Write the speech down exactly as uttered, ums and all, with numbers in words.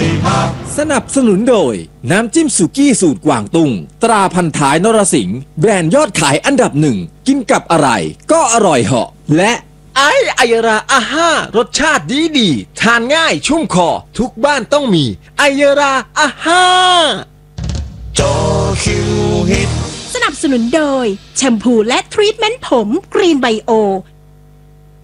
สนับสนุนโดยน้ำจิ้มสุกี้สูตรกวางตุ้งตราพันท้ายนรสิงห์แบรนด์ยอดขายอันดับหนึ่งกินกับอะไรก็อร่อยเหาะและไอไอยราอาห้ารสชาติดีดีทานง่ายชุ่มคอทุกบ้านต้องมีไอยราอาห้าจอคิวฮิตสนับสนุนโดยแชมพูและทรีทเมนต์ผมกรีนไบโอ